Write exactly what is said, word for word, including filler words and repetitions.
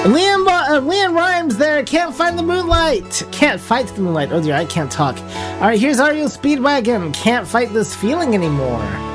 Liam, uh, Liam Rhymes there. Can't find the moonlight. Can't fight the moonlight. Oh dear, I can't talk. All right, here's R E O Speedwagon. Can't fight this feeling anymore.